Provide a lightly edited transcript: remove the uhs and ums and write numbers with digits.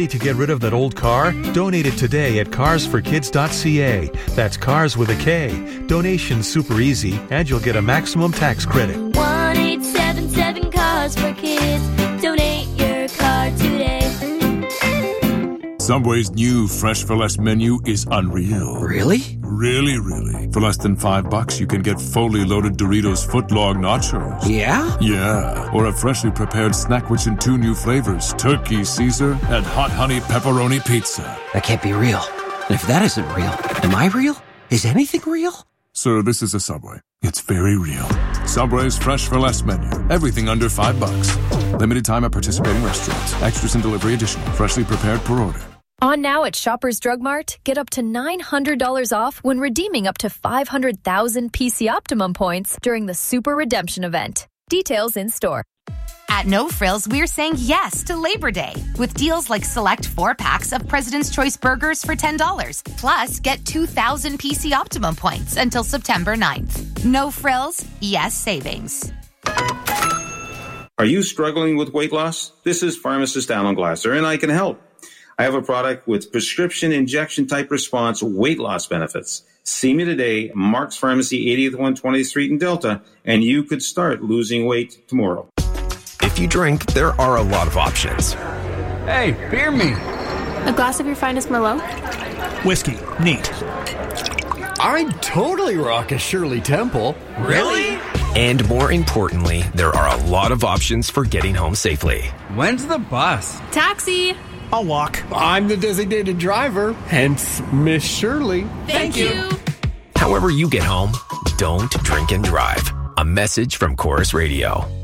Ready to get rid of that old car? Donate it today at carsforkids.ca. That's cars with a K. Donation's super easy, and you'll get a maximum tax credit. 1-877-CARS-FOR-KIDS. Donate your car today. Subway's new Fresh for Less menu is unreal. Really? Really, really. For less than $5, you can get fully loaded Doritos footlong nachos. Yeah? Yeah. Or a freshly prepared snack witch in 2 new flavors, Turkey Caesar and Hot Honey Pepperoni Pizza. That can't be real. And if that isn't real, am I real? Is anything real? Sir, this is a Subway. It's very real. Subway's Fresh for Less menu. Everything under $5. Limited time at participating restaurants. Extras and delivery additional. Freshly prepared per order. On now at Shoppers Drug Mart, get up to $900 off when redeeming up to 500,000 PC Optimum points during the Super Redemption event. Details in store. At No Frills, we're saying yes to Labor Day with deals like select 4-packs of President's Choice burgers for $10. Plus, get 2,000 PC Optimum points until September 9th. No Frills, yes savings. Are you struggling with weight loss? This is pharmacist Alan Glasser, and I can help. I have a product with prescription injection type response weight loss benefits. See me today, Mark's Pharmacy, 80th 120th Street in Delta, and you could start losing weight tomorrow. If you drink, there are a lot of options. Hey, beer me. A glass of your finest Merlot? Whiskey. Neat. I'd totally rock a Shirley Temple. Really? And more importantly, there are a lot of options for getting home safely. When's the bus? Taxi. I'll walk. I'm the designated driver, hence Miss Shirley. Thank you. However you get home, don't drink and drive. A message from Chorus Radio.